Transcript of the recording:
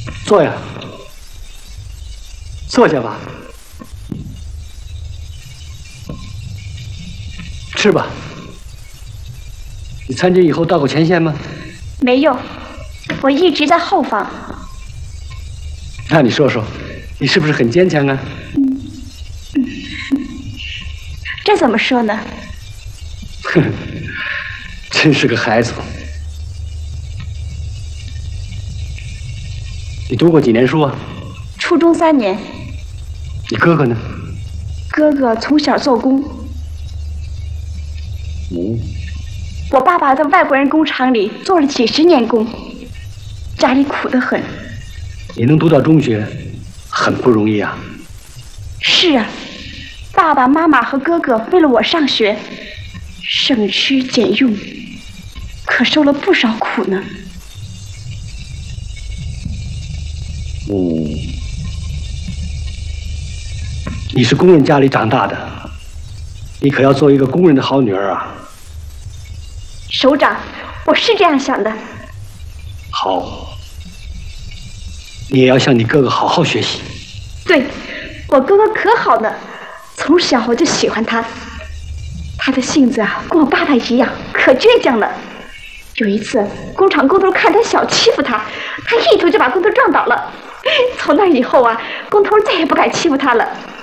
坐呀，坐下吧，吃吧。你参军以后到过前线吗？ 没有，我一直在后方。 那你说说，你是不是很坚强啊？ 这怎么说呢？ 哼，真是个孩子。你读过几年书啊？ 初中3年。 你哥哥呢？ 哥哥从小做工。 哦。 我爸爸在外国人工厂里做了几10年工，家里苦得很。 你能读到中学，很不容易啊。 是啊，爸爸妈妈和哥哥为了我上学，省吃俭用，可受了不少苦呢。 你是工人家里长大的，你可要做一个工人的好女儿啊。 首长，我是这样想的。 好，你也要向你哥哥好好学习。 对，我哥哥可好呢，从小我就喜欢他。他的性子啊，跟我爸爸一样，可倔强了。有一次，工厂工头看他小欺负他，他一头就把工头撞倒了。从那以后啊，工头再也不敢欺负他了。